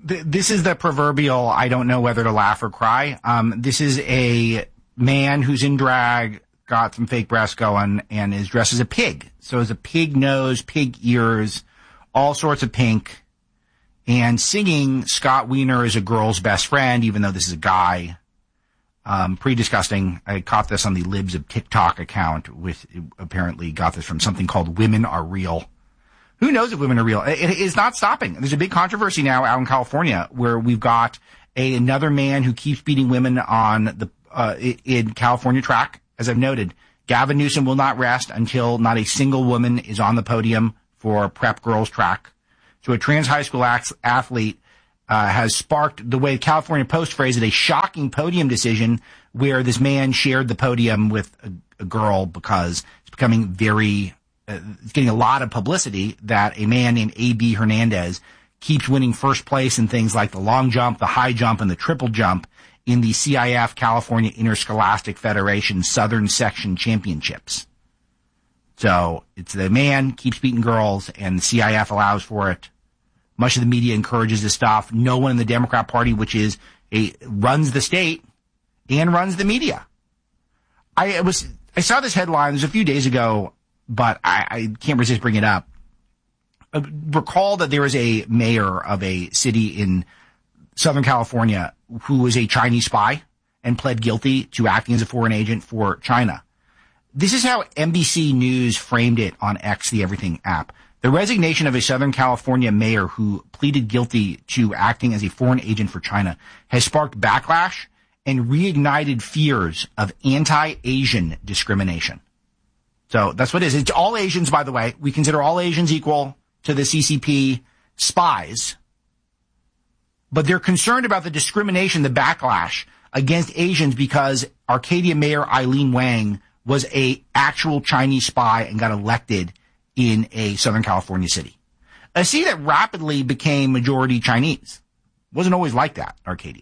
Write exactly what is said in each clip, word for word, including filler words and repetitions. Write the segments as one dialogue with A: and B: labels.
A: th- this is the proverbial I don't know whether to laugh or cry. Um, this is a man who's in drag, got some fake breasts going, and is dressed as a pig. So as a pig nose, pig ears, all sorts of pink, and singing Scott Wiener is a girl's best friend, even though this is a guy. Um, pretty disgusting. I caught this on the Libs of TikTok account, with apparently got this from something called Women Are Real. Who knows if women are real? It, it is not stopping. There's a big controversy now out in California where we've got a, another man who keeps beating women on the uh, in California track. As I've noted, Gavin Newsom will not rest until not a single woman is on the podium for prep girls track. So a trans high school athlete uh, has sparked, the way California Post phrased it, a shocking podium decision where this man shared the podium with a, a girl because it's becoming very... Uh, it's getting a lot of publicity that a man named A B Hernandez keeps winning first place in things like the long jump, the high jump, and the triple jump in the C I F California Interscholastic Federation Southern Section Championships. So it's the man keeps beating girls, and the C I F allows for it. Much of the media encourages this stuff. No one in the Democrat Party, which is a runs the state and runs the media. I was I saw this headline. It was a few days ago. But I, I can't resist bringing it up. Uh, recall that there was a mayor of a city in Southern California who was a Chinese spy and pled guilty to acting as a foreign agent for China. This is how N B C News framed it on X, the Everything app. The resignation of a Southern California mayor who pleaded guilty to acting as a foreign agent for China has sparked backlash and reignited fears of anti-Asian discrimination. So that's what it is. It's all Asians, by the way. We consider all Asians equal to the C C P spies. But they're concerned about the discrimination, the backlash against Asians because Arcadia Mayor Eileen Wang was a actual Chinese spy and got elected in a Southern California city. A city that rapidly became majority Chinese. Wasn't always like that, Arcadia.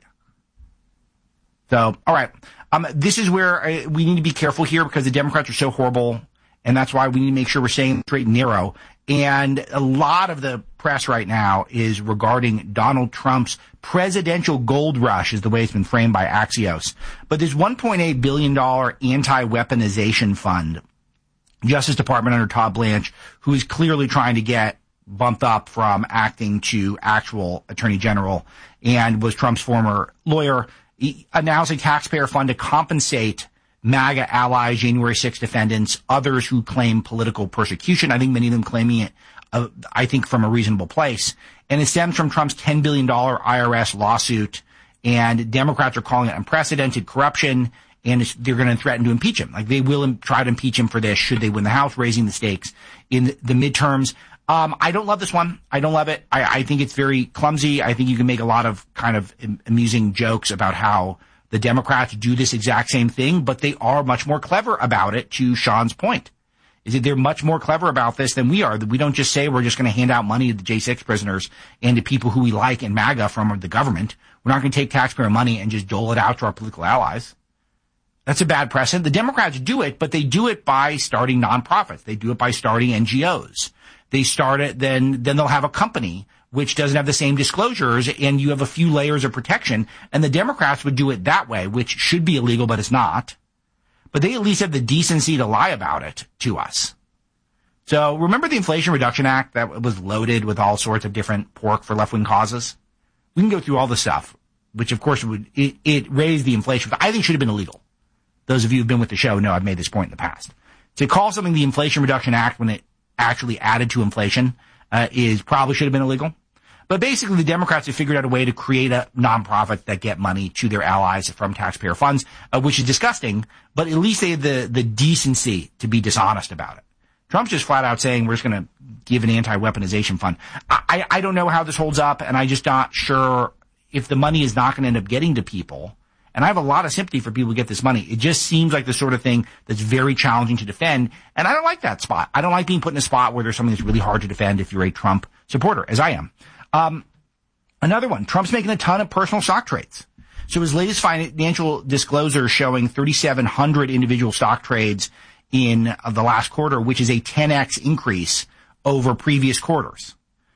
A: So, all right. Um, this is where uh, we need to be careful here because the Democrats are so horrible. And that's why we need to make sure we're staying straight and narrow. And a lot of the press right now is regarding Donald Trump's presidential gold rush, is the way it's been framed by Axios. But there's one point eight billion dollars anti-weaponization fund, Justice Department under Todd Blanche, who is clearly trying to get bumped up from acting to actual attorney general and was Trump's former lawyer. He announced a taxpayer fund to compensate MAGA allies, January sixth defendants, others who claim political persecution. I think many of them claiming it, uh, I think, from a reasonable place. And it stems from Trump's ten billion dollars I R S lawsuit. And Democrats are calling it unprecedented corruption. And it's, they're going to threaten to impeach him. Like, they will im- try to impeach him for this should they win the House, raising the stakes in the, the midterms. Um, I don't love this one. I don't love it. I, I think it's very clumsy. I think you can make a lot of kind of amusing jokes about how the Democrats do this exact same thing, but they are much more clever about it, to Sean's point. Is that they're much more clever about this than we are. That we don't just say we're just going to hand out money to the J six prisoners and to people who we like in MAGA from the government. We're not going to take taxpayer money and just dole it out to our political allies. That's a bad precedent. The Democrats do it, but they do it by starting nonprofits. They do it by starting N G Os. They start it, then, then they'll have a company which doesn't have the same disclosures, and you have a few layers of protection. And the Democrats would do it that way, which should be illegal, but it's not. But they at least have the decency to lie about it to us. So remember the Inflation Reduction Act that was loaded with all sorts of different pork for left-wing causes? We can go through all the stuff, which of course would, it, it raised the inflation. I think should have been illegal. Those of you who've been with the show know I've made this point in the past. To call something the Inflation Reduction Act when it actually added to inflation uh, is probably should have been illegal. But basically, the Democrats have figured out a way to create a nonprofit that get money to their allies from taxpayer funds, uh, which is disgusting. But at least they have the, the decency to be dishonest about it. Trump's just flat out saying we're just going to give an anti-weaponization fund. I, I don't know how this holds up, and I'm just not sure if the money is not going to end up getting to people. And I have a lot of sympathy for people who get this money. It just seems like the sort of thing that's very challenging to defend. And I don't like that spot. I don't like being put in a spot where there's something that's really hard to defend if you're a Trump supporter, as I am. Um, another one, Trump's making a ton of personal stock trades. So his latest financial disclosure showing thirty-seven hundred individual stock trades in the last quarter, which is a ten x increase over previous quarters.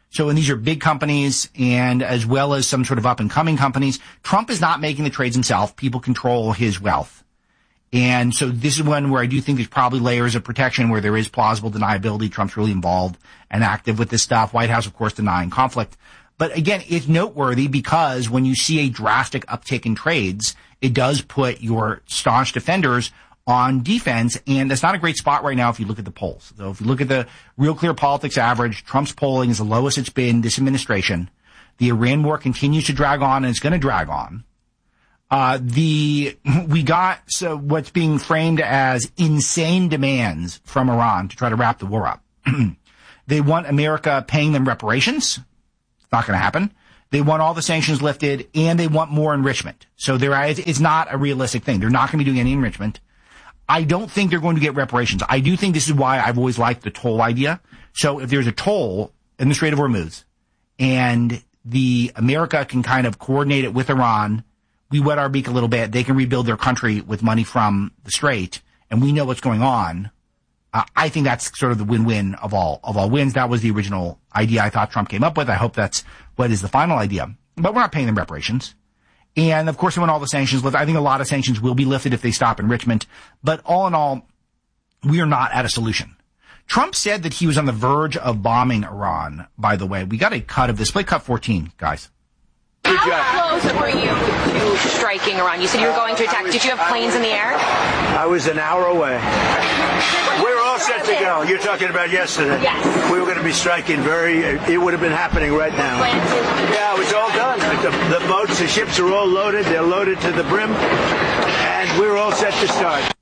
A: So, and these are big companies and as well as some sort of up and coming companies. Trump is not making the trades himself. People control his wealth. And so this is one where I do think there's probably layers of protection where there is plausible deniability. Trump's really involved and active with this stuff. White House, of course, denying conflict. But again, it's noteworthy because when you see a drastic uptick in trades, it does put your staunch defenders on defense, and that's not a great spot right now if you look at the polls. So if you look at the Real Clear Politics average, Trump's polling is the lowest it's been this administration. The Iran war continues to drag on, and it's going to drag on. Uh, the, we got, so what's being framed as insane demands from Iran to try to wrap the war up. They want America paying them reparations. It's not going to happen. They want all the sanctions lifted, and they want more enrichment. So there, it's not a realistic thing. They're not going to be doing any enrichment. I don't think they're going to get reparations. I do think this is why I've always liked the toll idea. So if there's a toll in the Strait of Hormuz and the America can kind of coordinate it with Iran, we wet our beak a little bit. They can rebuild their country with money from the Strait, and we know what's going on. Uh, I think that's sort of the win-win of all of all wins. That was the original idea I thought Trump came up with. I hope that's what is the final idea. But we're not paying them reparations. And, of course, when all the sanctions lift, I think a lot of sanctions will be lifted if they stop enrichment. But all in all, we are not at a solution. Trump said that he was on the verge of bombing Iran, by the way. We got a cut of this. Play cut fourteen, guys.
B: How close were you to striking Iran? You said you were going to attack.
C: Was,
B: Did you have planes in the air?
C: I was an hour away. We were all set to go. You're talking about yesterday.
B: Yes.
C: We were going to be striking very, it would have been happening right now. Yeah, it was all done. The, the boats, the ships are all loaded. They're loaded to the brim. And we were all set to start.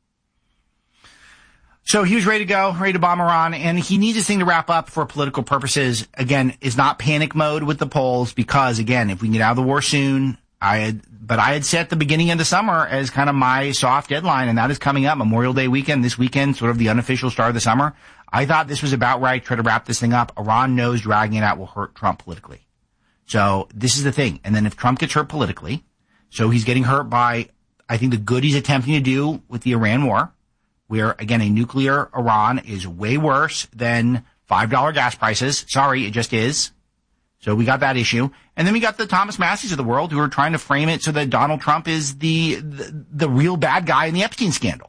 A: So he was ready to go, ready to bomb Iran, and he needs this thing to wrap up for political purposes. Again, it's not panic mode with the polls because, again, if we can get out of the war soon, I had, but I had set the beginning of the summer as kind of my soft deadline, and that is coming up Memorial Day weekend, this weekend, sort of the unofficial start of the summer. I thought this was about right, try to wrap this thing up. Iran knows dragging it out will hurt Trump politically. So this is the thing. And then if Trump gets hurt politically, so he's getting hurt by, I think, the good he's attempting to do with the Iran war, where, again, a nuclear Iran is way worse than five dollar gas prices. Sorry, it just is. So we got that issue. And then we got the Thomas Masseys of the world who are trying to frame it so that Donald Trump is the, the, the real bad guy in the Epstein scandal.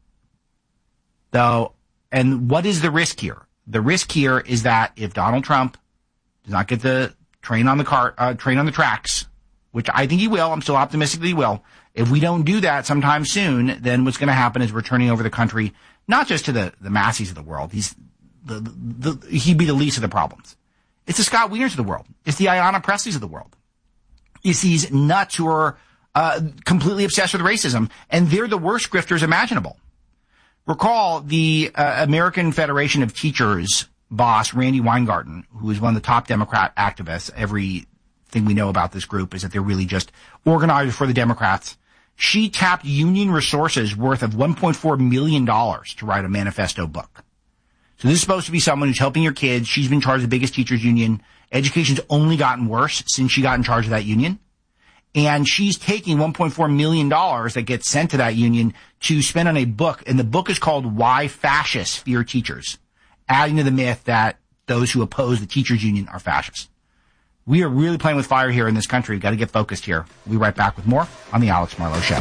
A: So, and what is the risk here? The risk here is that if Donald Trump does not get the train on the car, uh, train on the tracks, which I think he will, I'm still optimistic that he will. If we don't do that sometime soon, then what's going to happen is we're turning over the country, not just to the, the Masseys of the world. He's the, the, the, he'd be the least of the problems. It's the Scott Wieners of the world. It's the Ayanna Presleys of the world. It's these nuts who are uh, completely obsessed with racism, and they're the worst grifters imaginable. Recall the uh, American Federation of Teachers boss, Randy Weingarten, who is one of the top Democrat activists. Everything we know about this group is that they're really just organizers for the Democrats. She tapped union resources worth of one point four million dollars to write a manifesto book. So this is supposed to be someone who's helping your kids. She's been in charge of the biggest teachers union. Education's only gotten worse since she got in charge of that union. And she's taking one point four million dollars that gets sent to that union to spend on a book. And the book is called Why Fascists Fear Teachers, adding to the myth that those who oppose the teachers union are fascists. We are really playing with fire here in this country. We've got to get focused here. We'll be right back with more on the Alex Marlow Show.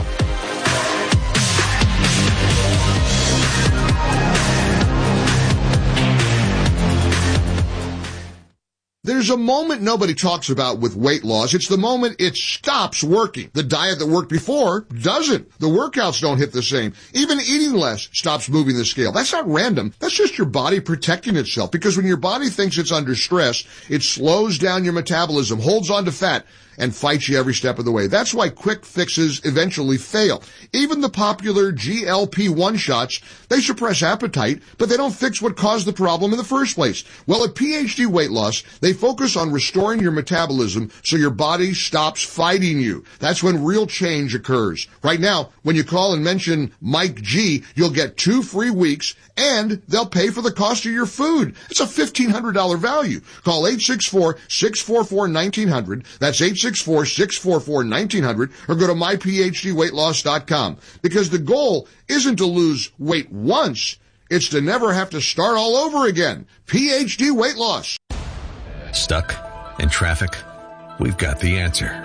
D: There's a moment nobody talks about with weight loss. It's the moment it stops working. The diet that worked before doesn't. The workouts don't hit the same. Even eating less stops moving the scale. That's not random. That's just your body protecting itself. Because when your body thinks it's under stress, it slows down your metabolism, holds on to fat, and fights you every step of the way. That's why quick fixes eventually fail. Even the popular G L P one shots, they suppress appetite, but they don't fix what caused the problem in the first place. Well, at P H D Weight Loss, they focus on restoring your metabolism so your body stops fighting you. That's when real change occurs. Right now, when you call and mention Mike G, you'll get two free weeks, and they'll pay for the cost of your food. It's a fifteen hundred dollars value. Call eight six four, six four four, one nine zero zero. That's eight six four, six four four, one nine zero zero, or go to my p h d weight loss dot com. Because the goal isn't to lose weight once, it's to never have to start all over again. P H D Weight Loss.
E: Stuck? In traffic? We've got the answer.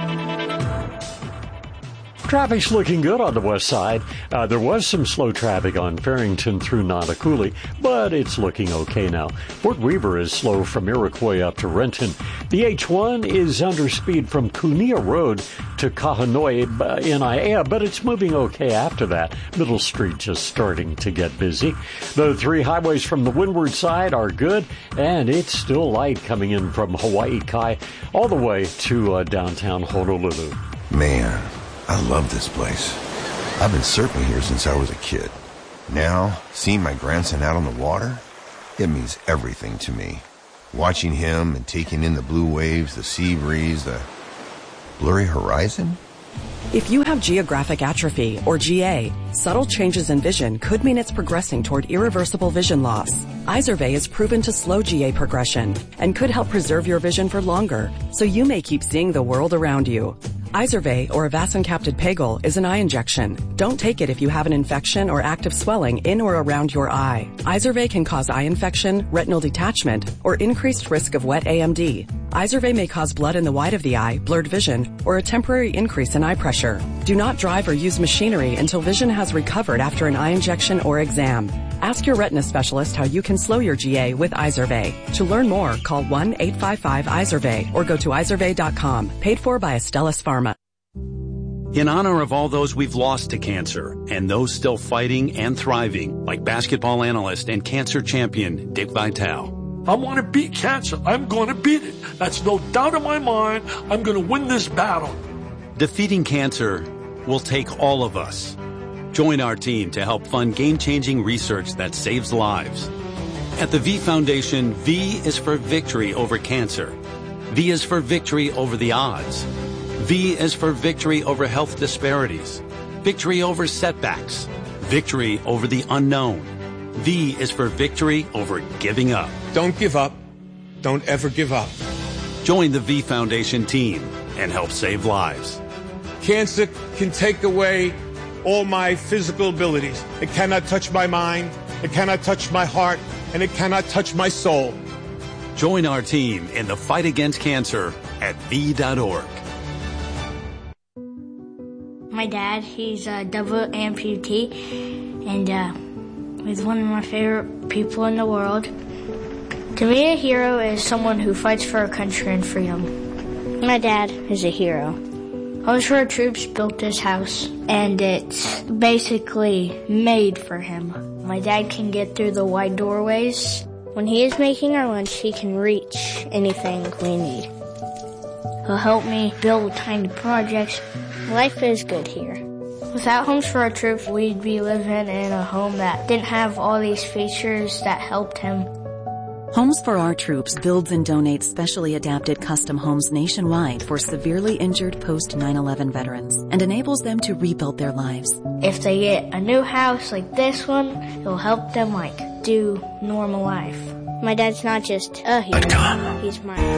F: Traffic's looking good on the west side. Uh, there was some slow traffic on Farrington through Nontecoulee, but it's looking okay now. Fort Weaver is slow from Iroquois up to Renton. The H one is under speed from Cunea Road to Kahanoy in Aiea, but it's moving okay after that. Middle Street just starting to get busy. The three highways from the windward side are good, and it's still light coming in from Hawaii Kai all the way to uh, downtown Honolulu.
G: Man, I love this place. I've been surfing here since I was a kid. Now, seeing my grandson out on the water, it means everything to me. Watching him and taking in the blue waves, the sea breeze, the blurry horizon.
H: If you have geographic atrophy, or G A, subtle changes in vision could mean it's progressing toward irreversible vision loss. Izervay is proven to slow G A progression and could help preserve your vision for longer, so you may keep seeing the world around you. Izervay, or avacincaptad pegol, is an eye injection. Don't take it if you have an infection or active swelling in or around your eye. Izervay can cause eye infection, retinal detachment, or increased risk of wet A M D. Izervay may cause blood in the white of the eye, blurred vision, or a temporary increase in eye pressure. Do not drive or use machinery until vision has recovered after an eye injection or exam. Ask your retina specialist how you can slow your G A with Izervay. To learn more, call one eight five five Izervay or go to izervay dot com. Paid for by Astellas Pharma.
I: In honor of all those we've lost to cancer and those still fighting and thriving, like basketball analyst and cancer champion Dick Vitale.
J: I want to beat cancer. I'm going to beat it. That's no doubt in my mind. I'm going to win this battle.
I: Defeating cancer will take all of us. Join our team to help fund game-changing research that saves lives. At the V Foundation, V is for victory over cancer. V is for victory over the odds. V is for victory over health disparities, victory over setbacks, victory over the unknown. V is for victory over giving up.
K: Don't give up. Don't ever give up.
I: Join the V Foundation team and help save lives.
K: Cancer can take away all my physical abilities. It cannot touch my mind, it cannot touch my heart, and it cannot touch my soul.
I: Join our team in the fight against cancer at V dot org.
L: My dad, he's a double amputee, and uh, he's one of my favorite people in the world. To me, a hero is someone who fights for our country and freedom. My dad is a hero. Homes for Our Troops built this house, and it's basically made for him. My dad can get through the wide doorways. When he is making our lunch, he can reach anything we need. He'll help me build tiny projects. Life is good here. Without Homes for Our Troops, we'd be living in a home that didn't have all these features that helped him.
M: Homes for Our Troops builds and donates specially adapted custom homes nationwide for severely injured post nine eleven veterans and enables them to rebuild their lives.
L: If they get a new house like this one, it'll help them like do normal life. My dad's not just a hero, he's mine.